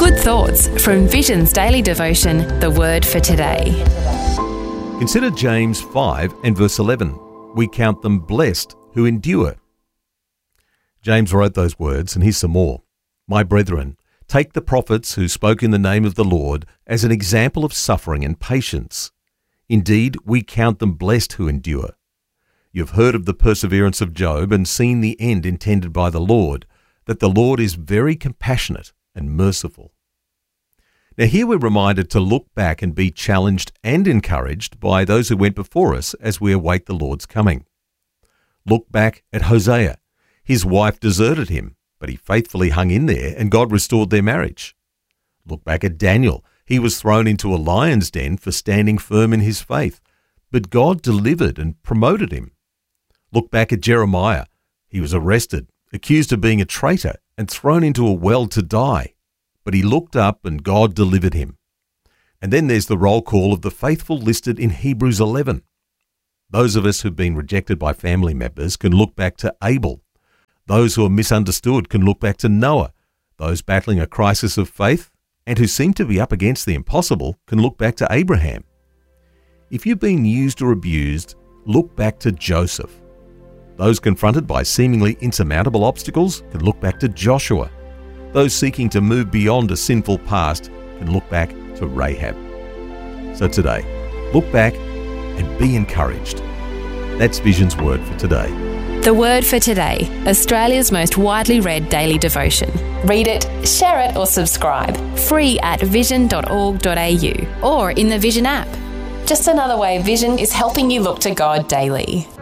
Good thoughts from Vision's daily devotion, The Word for Today. Consider James 5 and verse 11. We count them blessed who endure. James wrote those words, and here's some more. My brethren, take the prophets who spoke in the name of the Lord as an example of suffering and patience. Indeed, we count them blessed who endure. You've heard of the perseverance of Job and seen the end intended by the Lord, that the Lord is very compassionate and merciful. Now here we're reminded to look back and be challenged and encouraged by those who went before us as we await the Lord's coming. Look back at Hosea. His wife deserted him, but he faithfully hung in there and God restored their marriage. Look back at Daniel. He was thrown into a lion's den for standing firm in his faith, but God delivered and promoted him. Look back at Jeremiah. He was arrested, accused of being a traitor, and thrown into a well to die. But he looked up and God delivered him. And then there's the roll call of the faithful listed in Hebrews 11. Those of us who've been rejected by family members can look back to Abel. Those who are misunderstood can look back to Noah. Those battling a crisis of faith and who seem to be up against the impossible can look back to Abraham. If you've been used or abused, look back to Joseph. Those confronted by seemingly insurmountable obstacles can look back to Joshua. Those seeking to move beyond a sinful past can look back to Rahab. So today, look back and be encouraged. That's Vision's Word for today. The Word for Today, Australia's most widely read daily devotion. Read it, share it or subscribe. Free at vision.org.au or in the Vision app. Just another way Vision is helping you look to God daily.